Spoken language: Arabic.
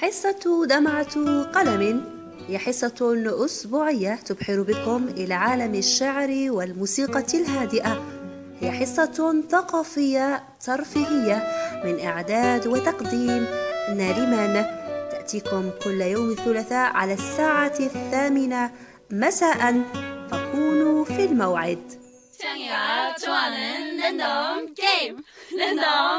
حصة دمعة قلم هي حصة أسبوعية تبحر بكم إلى عالم الشعر والموسيقى الهادئة. هي حصة ثقافية ترفيهية من إعداد وتقديم ناريمان، تأتيكم كل يوم الثلاثاء على 8:00 مساء، فكونوا في الموعد.